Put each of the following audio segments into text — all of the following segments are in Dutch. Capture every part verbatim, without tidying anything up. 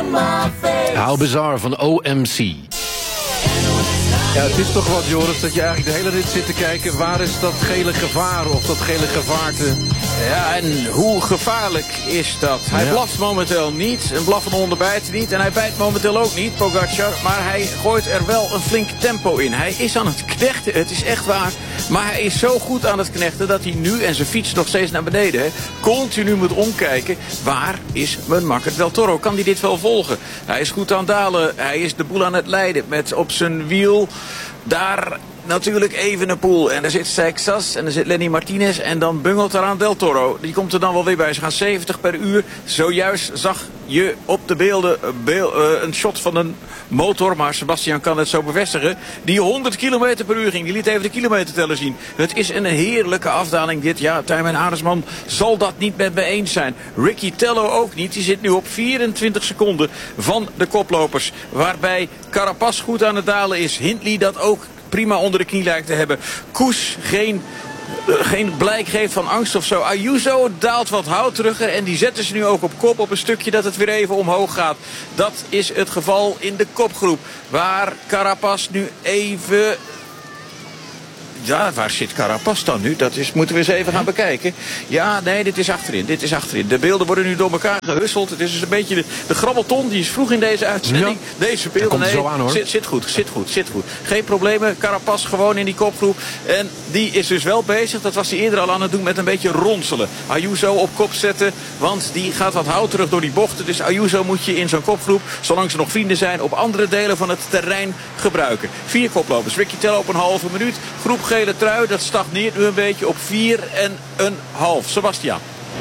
How Bizarre van O M C. Ja, het is toch wat, Joris, dat je eigenlijk de hele rit zit te kijken. Waar is dat gele gevaar of dat gele gevaarte? Ja, en hoe gevaarlijk is dat? Hij Ja. blaft momenteel niet. Een blaffende hond bijt niet. En hij bijt momenteel ook niet, Pogacar. Maar hij gooit er wel een flink tempo in. Hij is aan het knechten, het is echt waar. Maar hij is zo goed aan het knechten dat hij nu, en zijn fiets nog steeds naar beneden, hè, continu moet omkijken. Waar is mijn makker Del Toro? Kan hij dit wel volgen? Hij is goed aan het dalen. Hij is de boel aan het leiden met op zijn wiel. Daar natuurlijk Evenepoel. En daar zit Texas en er zit Lenny Martinez. En dan bungelt eraan Del Toro. Die komt er dan wel weer bij. Ze gaan zeventig per uur. Zojuist zag je op de beelden beel, uh, een shot van een motor. Maar Sebastian kan het zo bevestigen. Die honderd kilometer per uur ging. Die liet even de kilometerteller zien. Het is een heerlijke afdaling dit. Ja, Tijmen Arendsman zal dat niet met me eens zijn. Ricky Tello ook niet. Die zit nu op vierentwintig seconden van de koplopers. Waarbij Carapaz goed aan het dalen is. Hindley dat ook prima onder de knie lijkt te hebben. Koes geen, uh, geen blijk geeft van angst of zo. Ayuso daalt wat hout terug en die zetten ze nu ook op kop op een stukje dat het weer even omhoog gaat. Dat is het geval in de kopgroep. Waar Carapaz nu even... Ja, waar zit Carapaz dan nu? Dat is, moeten we eens even gaan bekijken. Ja, nee, dit is achterin. Dit is achterin. De beelden worden nu door elkaar gehusseld. Het is dus een beetje de, de grabbelton. Die is vroeg in deze uitzending. Ja. Deze beelden, nee, zo aan, hoor. Zit, zit goed, zit goed, zit goed. Geen problemen. Carapaz gewoon in die kopgroep. En die is dus wel bezig. Dat was hij eerder al aan het doen met een beetje ronselen. Ayuso op kop zetten. Want die gaat wat hout terug door die bochten. Dus Ayuso moet je in zo'n kopgroep, zolang ze nog vrienden zijn, op andere delen van het terrein gebruiken. Vier koplopers. Ricky Tello op een halve minuut. Groep gele trui, dat stagneert nu een beetje op vier en een half. Sebastian.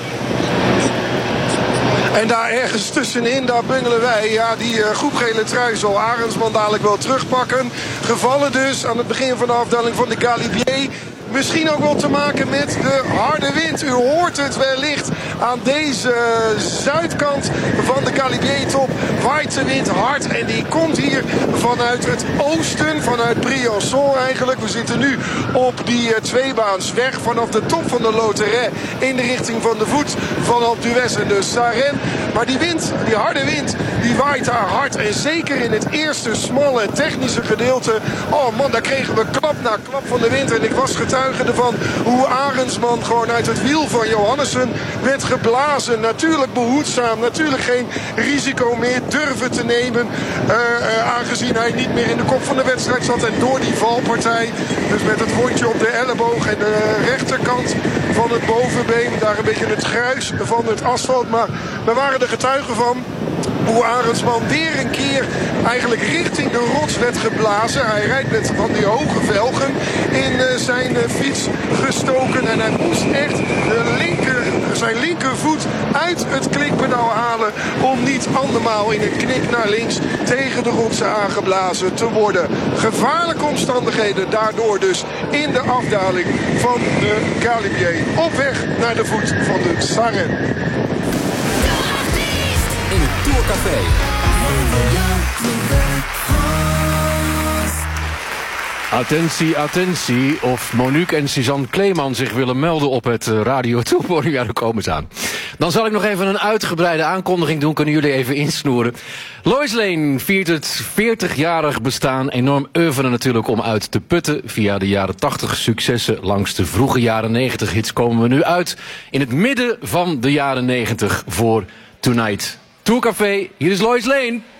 En daar ergens tussenin, daar bungelen wij. Ja, die uh, groep gele trui zal Arendsman dadelijk wel terugpakken. Gevallen dus aan het begin van de afdaling van de Galibier. Misschien ook wel te maken met de harde wind. U hoort het wellicht aan deze zuidkant van de Galibier-top. Waait de wind hard en die komt hier vanuit het oosten, vanuit Briançon eigenlijk. We zitten nu op die uh, tweebaansweg vanaf de top van de Loteret in de richting van de voet van Alpe d'Huez en de Sarenne. Maar die wind, die harde wind, die waait daar hard. En zeker in het eerste smalle technische gedeelte. Oh man, daar kregen we klap na klap van de wind. En ik was getuige ervan hoe Arendsman gewoon uit het wiel van Johannessen werd geblazen. Natuurlijk behoedzaam, natuurlijk geen risico meer durven te nemen. Uh, uh, aangezien hij niet meer in de kop van de wedstrijd zat. En door die valpartij, dus met het wondje op de elleboog en de rechterkant van het bovenbeen. Daar een beetje het gruis van het asfalt. Maar we waren er getuigen van hoe Arendsman weer een keer eigenlijk richting de rots werd geblazen. Hij rijdt met van die hoge velgen in uh, zijn uh, fiets gestoken. En hij moest echt de linker, zijn linkervoet uit het klikpedaal halen om niet andermaal in een knik naar links tegen de rotsen aangeblazen te worden. Gevaarlijke omstandigheden daardoor dus in de afdaling van de Galibier. Op weg naar de voet van de Sarenne. In het Tourcafé. Attentie, attentie. Of Monique en Suzanne Kleeman zich willen melden op het Radio Tourpodium. Ja, daar komen ze aan. Dan zal ik nog even een uitgebreide aankondiging doen. Kunnen jullie even insnoeren. Lois Lane viert het veertigjarig bestaan. Enorm oeuvre natuurlijk om uit te putten. Via de jaren tachtig successen langs de vroege jaren negentig hits komen we nu uit. In het midden van de jaren negentig voor Tonight. Tourcafé, hier is Lois Lane.